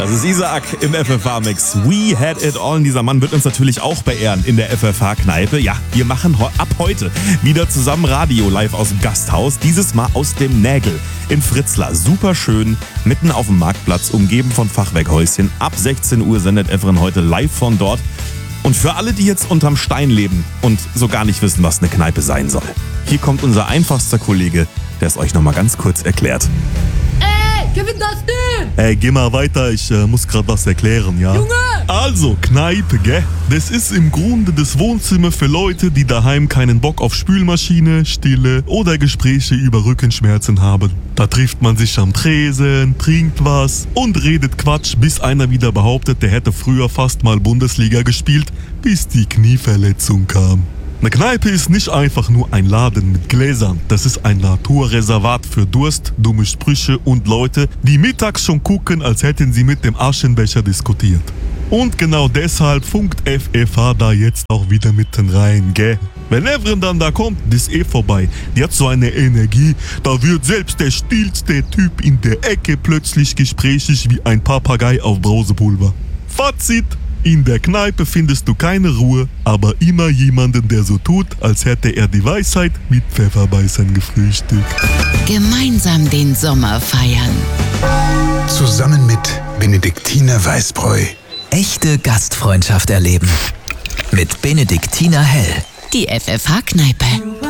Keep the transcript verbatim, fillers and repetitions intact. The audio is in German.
Das ist Isaac im F F H-Mix. We had it all. Dieser Mann wird uns natürlich auch beehren in der F F H-Kneipe. Ja, wir machen ab heute wieder zusammen Radio live aus dem Gasthaus. Dieses Mal aus dem Nägel in Fritzlar. Super schön, mitten auf dem Marktplatz, umgeben von Fachwerkhäuschen. Ab sechzehn Uhr sendet Efren heute live von dort. Und für alle, die jetzt unterm Stein leben und so gar nicht wissen, was eine Kneipe sein soll, hier kommt unser einfachster Kollege, der es euch nochmal ganz kurz erklärt. Ey, Kevin, das denn? Ey, geh mal weiter, ich äh, muss gerade was erklären, ja? Junge! Also, Kneipe, gell? Das ist im Grunde das Wohnzimmer für Leute, die daheim keinen Bock auf Spülmaschine, Stille oder Gespräche über Rückenschmerzen haben. Da trifft man sich am Tresen, trinkt was und redet Quatsch, bis einer wieder behauptet, der hätte früher fast mal Bundesliga gespielt, bis die Knieverletzung kam. Eine Kneipe ist nicht einfach nur ein Laden mit Gläsern. Das ist ein Naturreservat für Durst, dumme Sprüche und Leute, die mittags schon gucken, als hätten sie mit dem Aschenbecher diskutiert. Und genau deshalb funkt F F H da jetzt auch wieder mitten rein, gell? Wenn Efren dann da kommt, das ist eh vorbei. Die hat so eine Energie, da wird selbst der stillste Typ in der Ecke plötzlich gesprächig wie ein Papagei auf Brausepulver. Fazit: In der Kneipe findest du keine Ruhe, aber immer jemanden, der so tut, als hätte er die Weisheit mit Pfefferbeißern gefrühstückt. Gemeinsam den Sommer feiern. Zusammen mit Benediktiner Weißbräu. Echte Gastfreundschaft erleben. Mit Benediktiner Hell. Die F F H-Kneipe.